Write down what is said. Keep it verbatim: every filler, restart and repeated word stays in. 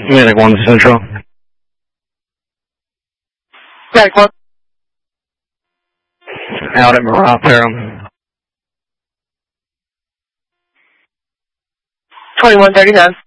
Atlantic one Central. Atlantic one. Out at Morale, Perham. twenty-one thirty-nine.